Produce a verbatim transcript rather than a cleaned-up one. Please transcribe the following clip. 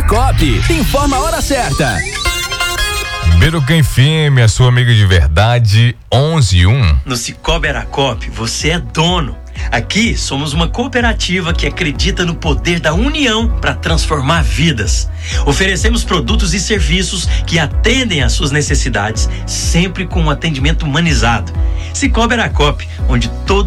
Aracop, informa a hora certa. Biruca F M, a sua amiga de verdade, onze e um. No Cicobi Aracop, você é dono. Aqui somos uma cooperativa que acredita no poder da união para transformar vidas. Oferecemos produtos e serviços que atendem às suas necessidades, sempre com um atendimento humanizado. Cicobi Aracop, onde todo